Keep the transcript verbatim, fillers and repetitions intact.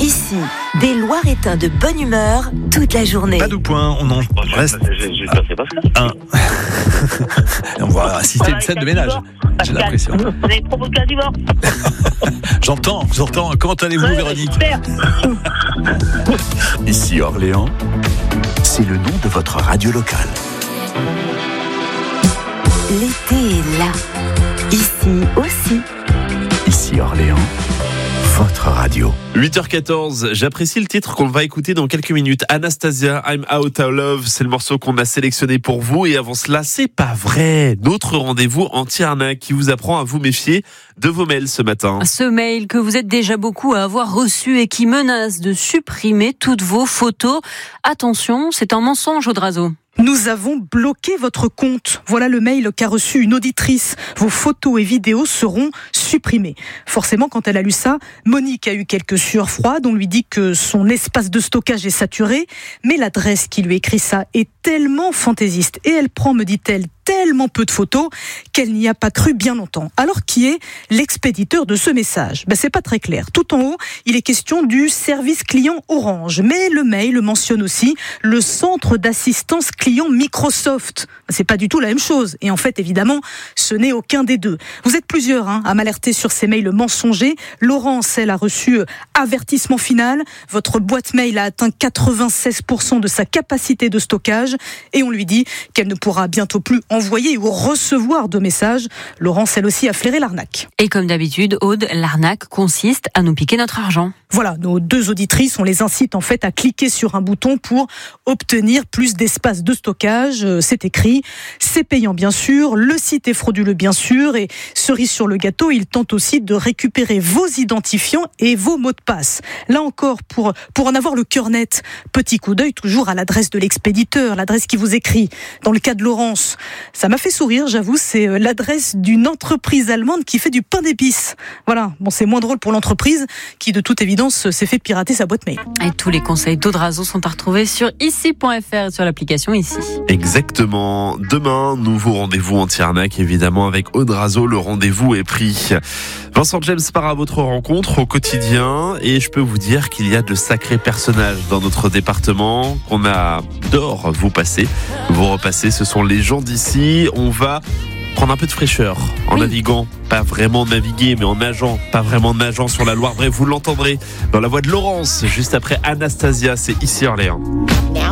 Ici, des Loiretains de bonne humeur toute la journée. Pas de point, on en reste un. On va assister à une scène de ménage. J'ai l'impression. Vous avez provoqué un divorce. J'entends, j'entends. Comment allez-vous, Ouais, Véronique? super. Ici Orléans, c'est le nom de votre radio locale. L'été est là. Ici aussi. Ici Orléans, votre radio. huit heures quatorze, j'apprécie le titre qu'on va écouter dans quelques minutes. Anastasia, I'm Out of Love, c'est le morceau qu'on a sélectionné pour vous. Et avant cela, c'est pas vrai. Notre rendez-vous anti-arnaque qui vous apprend à vous méfier de vos mails ce matin. Ce mail que vous êtes déjà beaucoup à avoir reçu et qui menace de supprimer toutes vos photos. Attention, c'est un mensonge, Audrazo. Nous avons bloqué votre compte. Voilà le mail qu'a reçu une auditrice. Vos photos et vidéos seront supprimées. Forcément, quand elle a lu ça, Monique a eu quelques sueurs froides. On lui dit que son espace de stockage est saturé. Mais l'adresse qui lui écrit ça est tellement fantaisiste. Et elle prend, me dit-elle, tellement peu de photos qu'elle n'y a pas cru bien longtemps. Alors, qui est l'expéditeur de ce message? Ben, c'est pas très clair. Tout en haut, il est question du service client Orange. Mais le mail mentionne aussi le centre d'assistance client Microsoft. C'est pas du tout la même chose. Et en fait, évidemment, ce n'est aucun des deux. Vous êtes plusieurs hein, à m'alerter sur ces mails mensongers. Laurence, elle a reçu avertissement final. Votre boîte mail a atteint quatre-vingt-seize pour cent de sa capacité de stockage. Et on lui dit qu'elle ne pourra bientôt plus envoyer ou recevoir de messages. Laurence, elle aussi, a flairé l'arnaque. Et comme d'habitude, Aude, l'arnaque consiste à nous piquer notre argent. Voilà, nos deux auditrices, on les incite en fait à cliquer sur un bouton pour obtenir plus d'espace de stockage. C'est écrit, c'est payant bien sûr, le site est frauduleux bien sûr, et cerise sur le gâteau, ils tentent aussi de récupérer vos identifiants et vos mots de passe. Là encore, pour, pour en avoir le cœur net, petit coup d'œil toujours à l'adresse de l'expéditeur, l'adresse qui vous écrit. Dans le cas de Laurence, ça m'a fait sourire, j'avoue, c'est l'adresse d'une entreprise allemande qui fait du pain d'épices. Voilà, bon, c'est moins drôle pour l'entreprise qui, de toute évidence, s'est fait pirater sa boîte mail. Et tous les conseils d'Audrazo sont à retrouver sur ici point f r et sur l'application Ici. Exactement. Demain, nouveau rendez-vous anti-arnaque, évidemment, avec Audrazo. Le rendez-vous est pris. Vincent James part à votre rencontre au quotidien et je peux vous dire qu'il y a de sacrés personnages dans notre département qu'on adore vous passer, vous repasser. Ce sont les gens d'ici. On va prendre un peu de fraîcheur en oui. naviguant, pas vraiment naviguer, mais en nageant, pas vraiment nageant sur la Loire. Bref, vous l'entendrez dans la voix de Laurence, juste après Anastasia, c'est ici Orléans.